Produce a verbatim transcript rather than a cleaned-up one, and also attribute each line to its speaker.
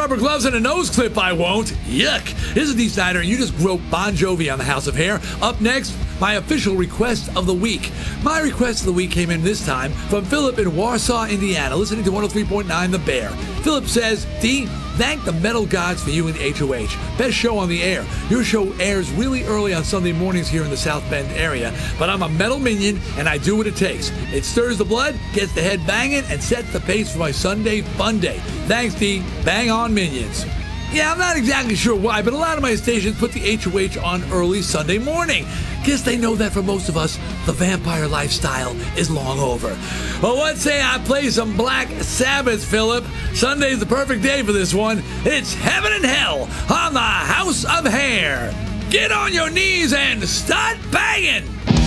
Speaker 1: rubber gloves and a nose clip, I won't. Yuck. This is Dee Snider, and you just wrote Bon Jovi on the House of Hair. Up next, my official request of the week. My request of the week came in this time from Philip in Warsaw, Indiana, listening to one oh three point nine The Bear. Philip says, Dee, thank the metal gods for you and the H O H. Best show on the air. Your show airs really early on Sunday mornings here in the South Bend area, but I'm a metal minion and I do what it takes. It stirs the blood, gets the head banging, and sets the pace for my Sunday fun day. Thanks, Dee. Bang on, minions. Yeah, I'm not exactly sure why, but a lot of my stations put the H O H on early Sunday morning. Guess they know that for most of us, the vampire lifestyle is long over. Well, let's say I play some Black Sabbath, Philip. Sunday's the perfect day for this one. It's Heaven and Hell on the House of Hair. Get on your knees and start banging!